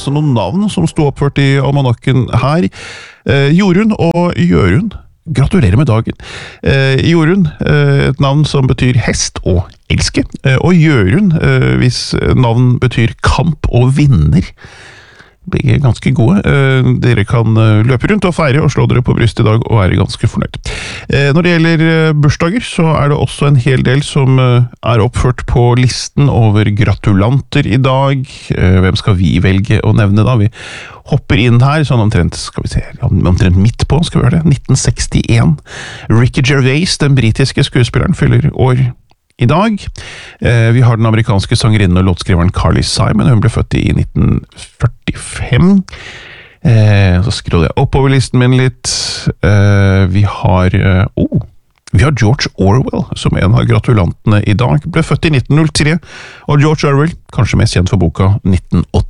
altså noen navn som sto oppført i almanakken her. Jorunn og Jørund. Gratulerer med dagen. Jorunn, et navn som betyr hest og elske. Og Jørund, hvis navn betyr kamp og vinner. Begge er ganske gode. Dere kan løpe rundt og feire og slå dere på brystet i dag og være ganske fornøyd. Når det gjelder bursdager, så er det også en hel del som er oppført på listen over gratulanter i dag. Hvem skal vi velge å nevne da? Vi hopper inn her, sånn omtrent, skal vi se, omtrent midt på, skal vi gjøre det, 1961. Ricky Gervais, den britiske skuespilleren, fyller år i dag. Vi har den amerikanske sangerinnen og låtskriveren Carly Simon. Hun ble født i 1945. Så scroller jeg oppover listen min litt. Vi har George Orwell, som en av gratulantene i dag. Ble født i 1903, og George Orwell, kanskje mest kjent for boka 1980.